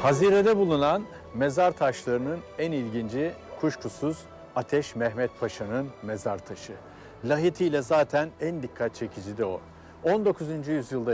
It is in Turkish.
Hazire'de bulunan mezar taşlarının en ilginci kuşkusuz Ateş Mehmet Paşa'nın mezar taşı. Lahitiyle zaten en dikkat çekici de o. 19. yüzyılda